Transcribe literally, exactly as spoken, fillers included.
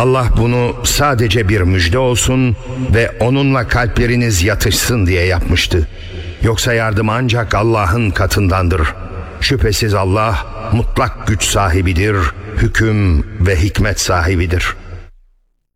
Allah bunu sadece bir müjde olsun ve onunla kalpleriniz yatışsın diye yapmıştı. Yoksa yardım ancak Allah'ın katındandır. Şüphesiz Allah mutlak güç sahibidir, hüküm ve hikmet sahibidir.